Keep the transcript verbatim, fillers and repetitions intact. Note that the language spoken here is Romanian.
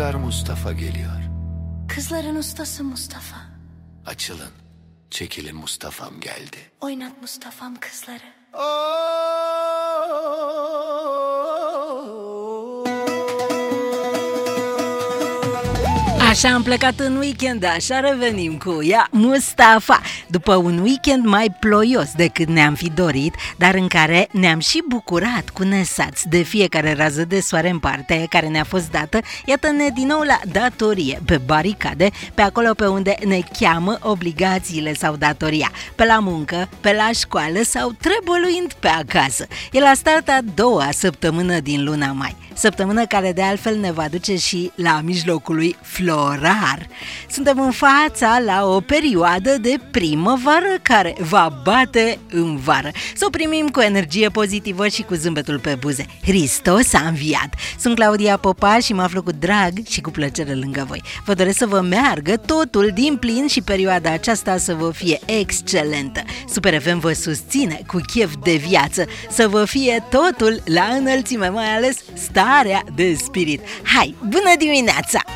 Kızlar Mustafa geliyor. Kızların ustası Mustafa. Açılın. Çekilin, Mustafa'm geldi. Oynat Mustafa'm kızları. Așa am plecat în weekend, așa revenim cu ea, Mustafa, după un weekend mai ploios decât ne-am fi dorit, dar în care ne-am și bucurat cu nesați de fiecare rază de soare în parte care ne-a fost dată. Iată-ne din nou la datorie, pe baricade, pe acolo pe unde ne cheamă obligațiile sau datoria, pe la muncă, pe la școală sau trebăluind pe acasă. E la start a doua săptămână din luna mai, săptămână care de altfel ne va duce și la mijlocul lui florar. Suntem în fața la o perioadă de primăvară care va bate în vară. Să o primim cu energie pozitivă și cu zâmbetul pe buze. Hristos a înviat! Sunt Claudia Popa și mă aflu cu drag și cu plăcere lângă voi. Vă doresc să vă meargă totul din plin și perioada aceasta să vă fie excelentă. Super F M vă susține cu chef de viață, să vă fie totul la înălțime, mai ales starea de spirit. Hai, bună dimineața!